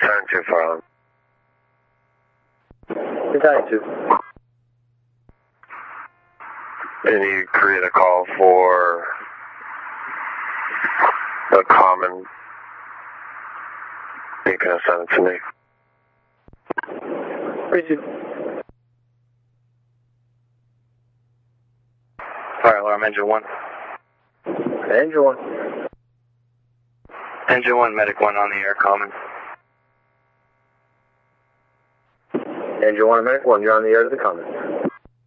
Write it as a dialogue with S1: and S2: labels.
S1: Turn 2 Farland.
S2: Battalion 2.
S1: Can you create a call for the common? You can send it to me.
S2: Received.
S3: Fire alarm, engine 1.
S2: Engine 1.
S3: Engine 1, medic 1 on the air, common.
S2: Engine 1 and medic 1, you're on the air to the common.